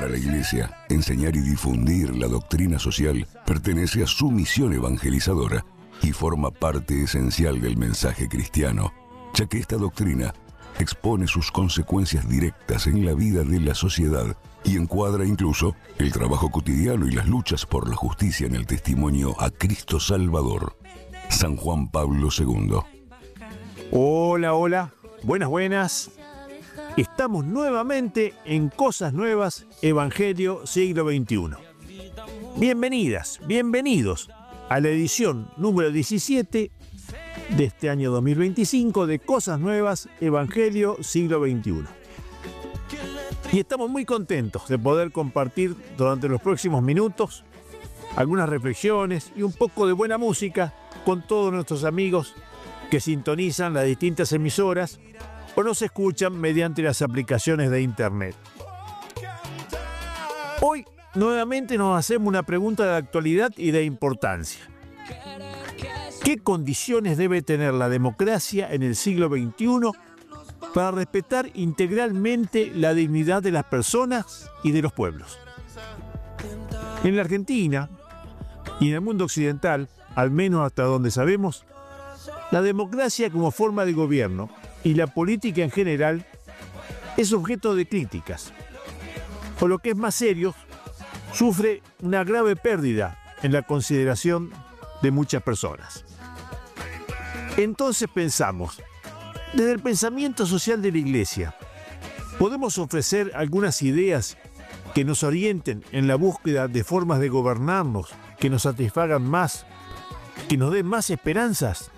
Para la Iglesia, enseñar y difundir la doctrina social pertenece a su misión evangelizadora y forma parte esencial del mensaje cristiano, ya que esta doctrina expone sus consecuencias directas en la vida de la sociedad y encuadra incluso el trabajo cotidiano y las luchas por la justicia en el testimonio a Cristo Salvador. San Juan Pablo II. Hola, hola, buenas. Estamos nuevamente en Cosas Nuevas, Evangelio Siglo XXI. Bienvenidas, bienvenidos a la edición número 17 de este año 2025 de Cosas Nuevas, Evangelio Siglo XXI. Y estamos muy contentos de poder compartir durante los próximos minutos algunas reflexiones y un poco de buena música con todos nuestros amigos que sintonizan las distintas emisoras o nos escuchan mediante las aplicaciones de internet. Hoy nuevamente nos hacemos una pregunta de actualidad y de importancia. ¿Qué condiciones debe tener la democracia en el siglo XXI para respetar integralmente la dignidad de las personas y de los pueblos? En la Argentina y en el mundo occidental, al menos hasta donde sabemos, la democracia como forma de gobierno y la política en general es objeto de críticas. O lo que es más serio, sufre una grave pérdida en la consideración de muchas personas. Entonces pensamos, desde el pensamiento social de la Iglesia, ¿podemos ofrecer algunas ideas que nos orienten en la búsqueda de formas de gobernarnos que nos satisfagan más, que nos den más esperanzas?